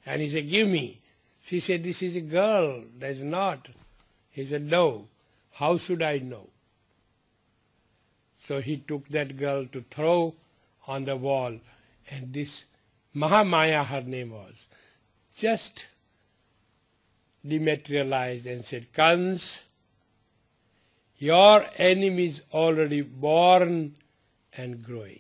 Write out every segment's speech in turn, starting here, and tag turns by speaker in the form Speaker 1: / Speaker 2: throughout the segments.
Speaker 1: And he said, give me. She said, this is a girl, that's not. He said, no. How should I know? So he took that girl to throw on the wall, and this Mahamaya, her name was, just dematerialized and said, Kans, your enemy is already born and growing.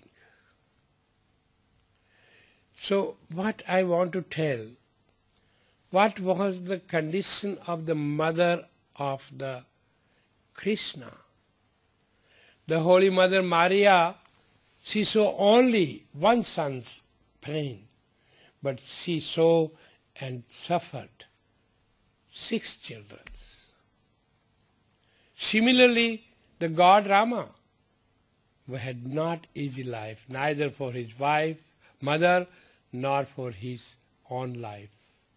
Speaker 1: So what I want to tell, what was the condition of the mother of the Krishna? The Holy Mother Maria, she saw only one son's pain, but she saw and suffered 6 children. Similarly, the god Rama had not easy life, neither for his wife, mother, nor for his own life.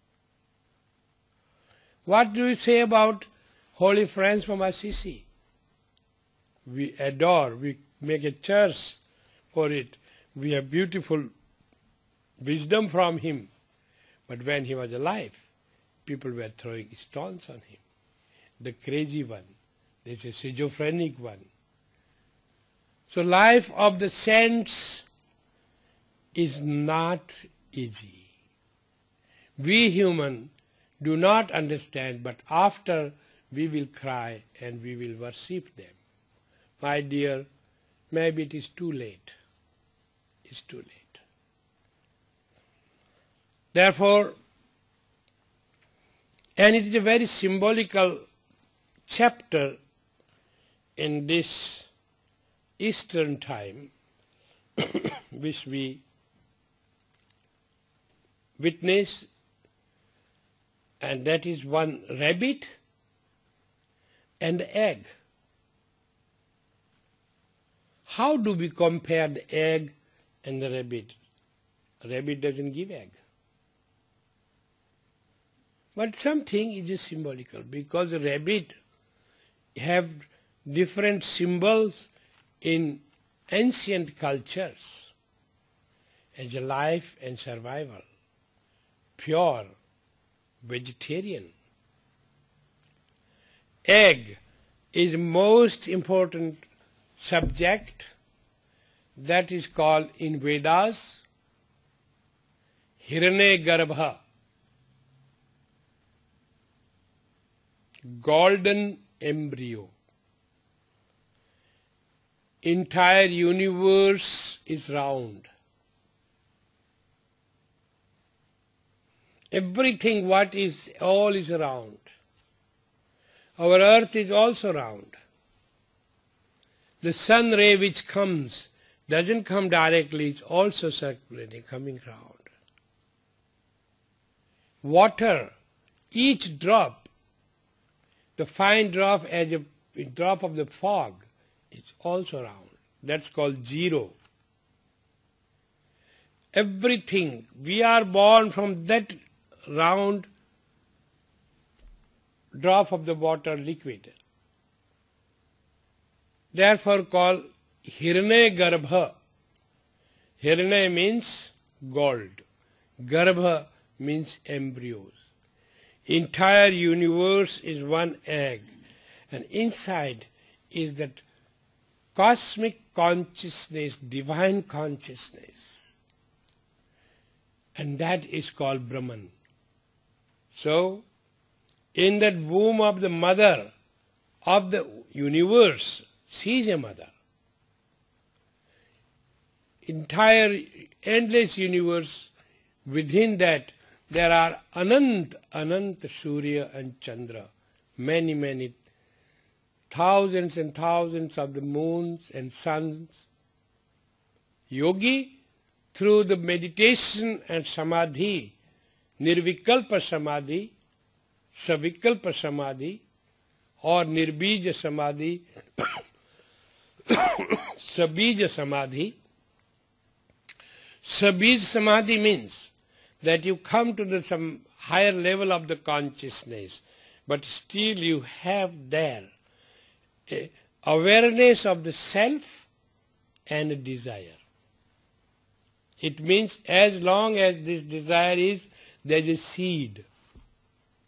Speaker 1: What do you say about Holy Friends from Assisi? We adore, we make a church for it. We have beautiful wisdom from him. But when he was alive, people were throwing stones on him. The crazy one, there's a schizophrenic one. So life of the saints is not easy. We human do not understand, but after we will cry and we will worship them. My dear, maybe it is too late. It's too late. Therefore, and it is a very symbolical chapter in this Eastern time, which we witness, and that is one rabbit and egg. How do we compare the egg and the rabbit? A rabbit doesn't give egg. But something is just symbolical, because a rabbit have different symbols in ancient cultures as a life and survival, pure, vegetarian. Egg is most important subject, that is called in Vedas Hiranyagarbha, golden embryo. Entire universe is round. Everything what is, all is round. Our earth is also round. The sun ray which comes doesn't come directly, it's also circulating, coming round. Water, each drop, the fine drop as a drop of the fog, it's also round. That's called zero. Everything, we are born from that round drop of the water liquid. Therefore called Hiranyagarbha. Hiranya means gold. Garbha means embryos. Entire universe is one egg, and inside is that cosmic consciousness, divine consciousness, and that is called Brahman. So, in that womb of the mother of the universe, she is a mother. Entire endless universe, within that there are Anant Surya and Chandra, many thousands and thousands of the moons and suns. Yogi, through the meditation and samadhi, nirvikalpa samadhi, savikalpa samadhi, or nirbija samadhi, sabija samadhi. Sabij samadhi means that you come to some higher level of the consciousness, but still you have there awareness of the self and a desire. It means as long as this desire is, there is a seed.